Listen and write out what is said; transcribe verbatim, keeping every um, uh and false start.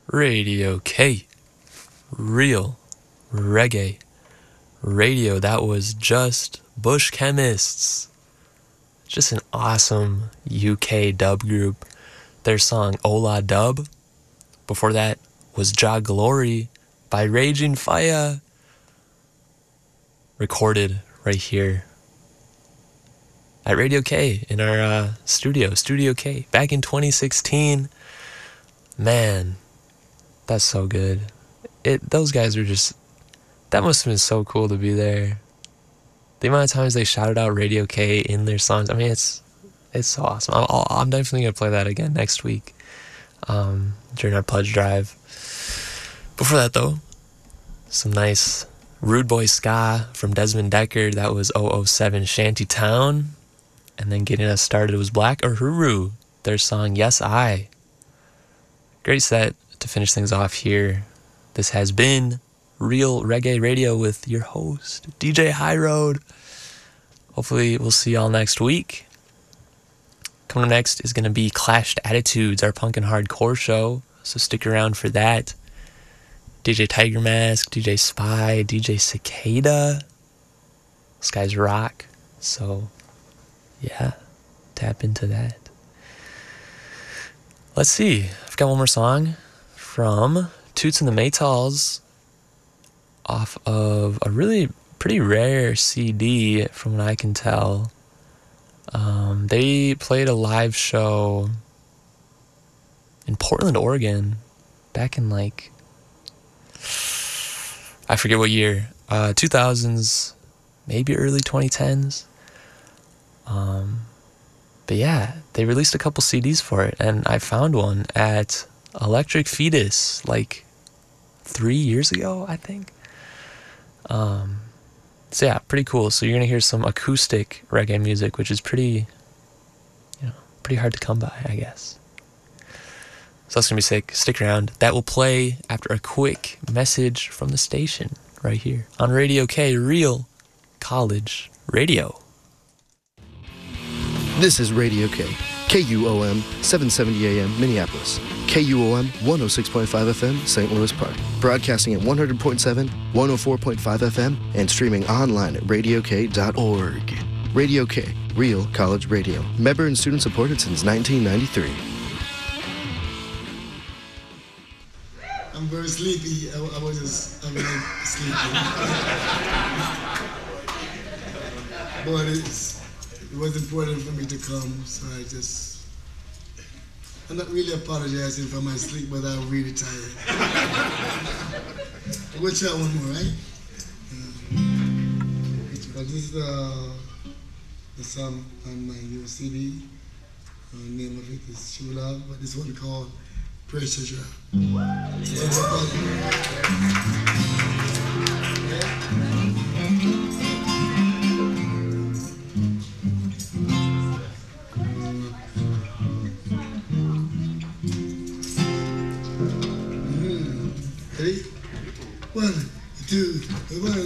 Radio K, real reggae radio. That was just Bush Chemists. Just an awesome U K dub group. Their song Ola Dub. Before that was Jah Glory by Raging Fire. Recorded right here at Radio K in our uh, studio, Studio K, back in twenty sixteen. Man, that's so good. It those guys are just, that must have been so cool to be there. The amount of times they shouted out Radio K in their songs, I mean, it's it's so awesome. I'll, I'm definitely gonna play that again next week um, during our pledge drive. Before that, though, some nice Rude Boy ska from Desmond Decker. That was oh oh seven Shanty Town. And then getting us started was Black Uhuru, their song Yes I. Great set to finish things off here. This has been Real Reggae Radio with your host, D J High Road. Hopefully we'll see y'all next week. Coming up next is going to be Clashed Attitudes, our punk and hardcore show. So stick around for that. D J Tiger Mask, D J Spy, D J Cicada. Those guys rock. So yeah, tap into that. Let's see. I've got one more song from Toots and the Maytals off of a really pretty rare C D from what I can tell. Um, they played a live show in Portland, Oregon back in like, I forget what year, uh, two thousands, maybe early twenty tens. Um, but yeah, they released a couple C Ds for it, and I found one at Electric Fetus like three years ago, I think. Um, so yeah, pretty cool. So you're gonna hear some acoustic reggae music, which is pretty, you know, pretty hard to come by, I guess. So that's gonna be sick. Stick around. That will play after a quick message from the station right here on Radio K, Real College Radio. This is Radio K, K U O M, seven seventy A M, Minneapolis. K U O M, one oh six point five F M, Saint Louis Park. Broadcasting at one hundred point seven, one oh four point five F M, and streaming online at radio k dot org. Radio K, Real College Radio. Member and student supported since nineteen ninety-three. I'm very sleepy. I, I was just, I'm like sleeping. But it's, it was important for me to come, so I just, I'm not really apologizing for my sleep, but I'm really tired. We'll try one more, right? Uh, but this is the, the song on my new C D. The name of it is True Love, but this one called Pressure Drop. Ready? One, two, one.